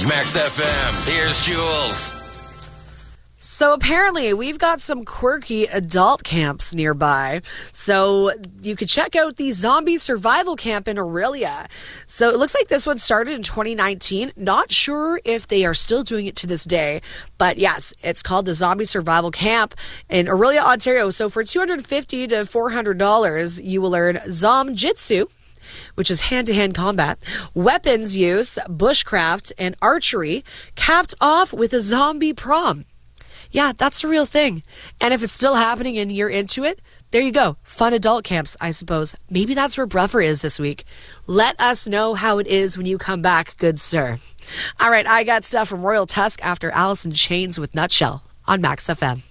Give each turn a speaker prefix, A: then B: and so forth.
A: Max FM. Here's Jules.
B: So apparently we've got some quirky adult camps nearby. So you could check out the Zombie Survival Camp in Aurelia. So it looks like this one started in 2019. Not sure if they are still doing it to this day. But yes, it's called the Zombie Survival Camp in Aurelia, Ontario. So for $250 to $400, you will learn Zom-Jitsu, which is hand-to-hand combat, weapons use, bushcraft, and archery, capped off with a zombie prom. Yeah, that's the real thing. And if it's still happening and you're into it, there you go. Fun adult camps, I suppose. Maybe that's where Bruffer is this week. Let us know how it is when you come back, good sir. All right, I got stuff from Royal Tusk after Alice in Chains with Nutshell on Max FM.